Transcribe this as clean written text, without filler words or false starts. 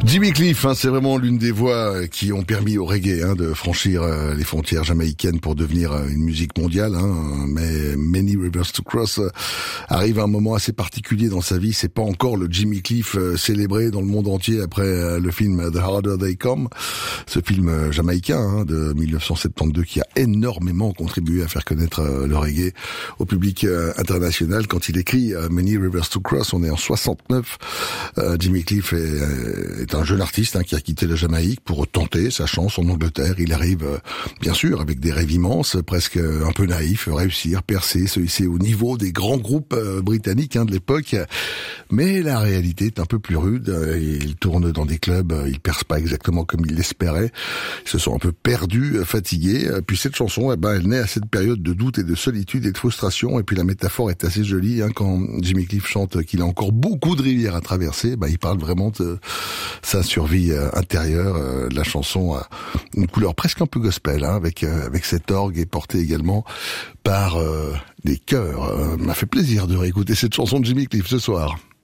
Jimmy Cliff, c'est vraiment l'une des voix qui ont permis au reggae de franchir les frontières jamaïcaines pour devenir une musique mondiale. Mais Many Rivers to Cross arrive à un moment assez particulier dans sa vie. C'est pas encore le Jimmy Cliff célébré dans le monde entier après le film The Harder They Come, ce film jamaïcain de 1972 qui a énormément contribué à faire connaître le reggae au public international. Quand il écrit Many Rivers to Cross, on est en 69. Jimmy Cliff est un jeune artiste qui a quitté la Jamaïque pour tenter sa chance en Angleterre. Il arrive, bien sûr, avec des rêves immenses, presque un peu naïfs, réussir, percer, se hisser au niveau des grands groupes britanniques de l'époque. Mais la réalité est un peu plus rude. Il tourne dans des clubs, il perce pas exactement comme il l'espérait. Ils se sont un peu perdus, fatigués. Puis cette chanson, elle naît à cette période de doute et de solitude et de frustration. Et puis la métaphore est assez jolie. Quand Jimmy Cliff chante qu'il a encore beaucoup de rivières à traverser, il parle vraiment de sa survie intérieure. La chanson a une couleur presque un peu gospel, avec cet orgue et porté également par des chœurs. M'a fait plaisir de réécouter cette chanson de Jimmy Cliff ce soir.